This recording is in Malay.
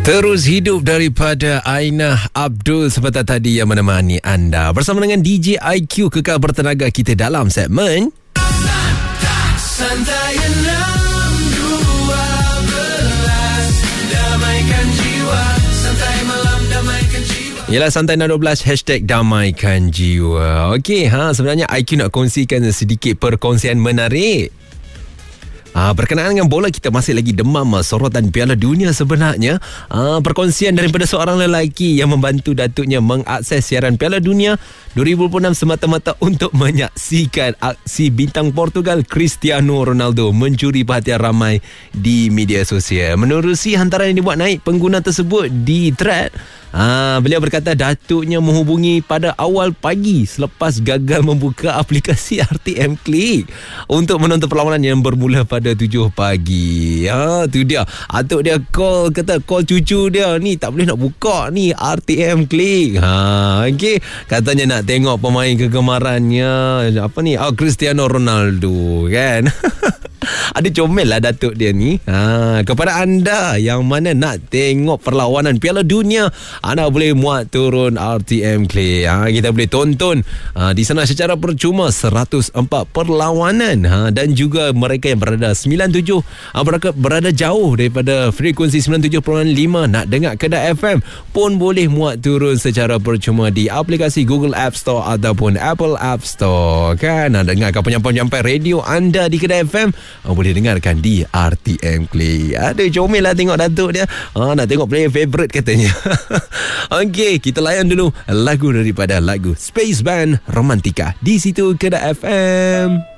Terus hidup daripada Ainah Abdul sebentar tadi yang menemani anda. Bersama dengan DJ IQ kekal bertenaga kita dalam segmen Santai 6.12 Damaikan jiwa. Santai malam damaikan jiwa. Yalah, Santai 6.12 #damaikan jiwa. Okey, sebenarnya IQ nak kongsikan sedikit perkongsian menarik. Berkenaan dengan bola, kita masih lagi demam sorotan Piala Dunia sebenarnya. Perkongsian daripada seorang lelaki yang membantu datuknya mengakses siaran Piala Dunia 2026 semata-mata untuk menyaksikan aksi bintang Portugal Cristiano Ronaldo mencuri perhatian ramai di media sosial. Menerusi hantaran yang dibuat naik pengguna tersebut di thread, beliau berkata datuknya menghubungi pada awal pagi selepas gagal membuka aplikasi RTM Klik untuk menonton perlawanan yang bermula pada 7 pagi. Tu dia. Atuk dia call cucu dia ni tak boleh nak buka ni RTM Klik. Okey, katanya nak tengok pemain kegemarannya Cristiano Ronaldo kan. Ada comel lah datuk dia ni. Kepada anda yang mana nak tengok perlawanan Piala Dunia, anda boleh muat turun RTM Klik. Kita boleh tonton di sana secara percuma 104 perlawanan. Dan juga mereka yang berada 97 berada jauh daripada frekuensi 97.5 nak dengar Kedah FM pun boleh muat turun secara percuma di aplikasi Google App Store ataupun Apple App Store kan. Dengarkan penyampai-penyampai radio anda di Kedah FM, boleh dengarkan di RTM Klik. Ada comel lah tengok datuk dia. Nak tengok player favourite katanya. Okey, kita layan dulu lagu daripada lagu Space Band Romantika di situ Kedah FM.